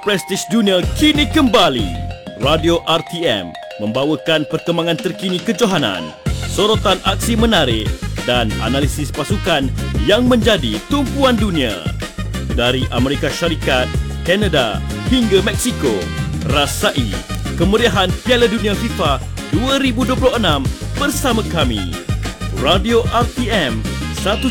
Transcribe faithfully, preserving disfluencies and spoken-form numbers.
Prestige dunia kini kembali. Radio R T M membawakan perkembangan terkini kejohanan, sorotan aksi menarik dan analisis pasukan yang menjadi tumpuan dunia. Dari Amerika Syarikat, Kanada hingga Mexico, rasai kemeriahan Piala Dunia FIFA dua ribu dua puluh enam bersama kami. Radio R T M, satu